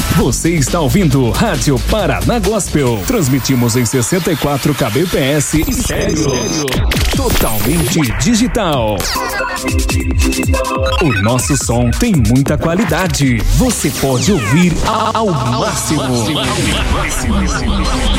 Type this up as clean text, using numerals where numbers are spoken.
Você está ouvindo Rádio Paraná Gospel. Transmitimos em 64 kbps e estéreo. Totalmente digital. O nosso som tem muita qualidade. Você pode ouvir ao máximo.